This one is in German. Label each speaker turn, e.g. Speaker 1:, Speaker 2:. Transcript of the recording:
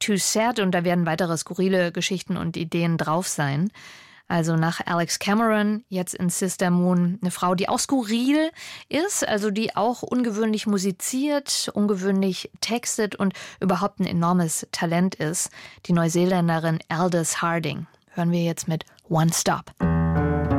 Speaker 1: Too Sad und da werden weitere skurrile Geschichten und Ideen drauf sein. Also nach Alex Cameron, jetzt in Sister Moon, eine Frau, die auch skurril ist, also die auch ungewöhnlich musiziert, ungewöhnlich textet und überhaupt ein enormes Talent ist. Die Neuseeländerin Aldous Harding. Hören wir jetzt mit One Stop.